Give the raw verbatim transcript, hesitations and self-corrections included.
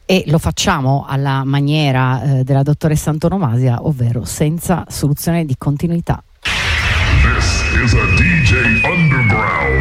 e lo facciamo alla maniera eh, della dottoressa Antonomasia, ovvero senza soluzione di continuità. This is a D J Underground.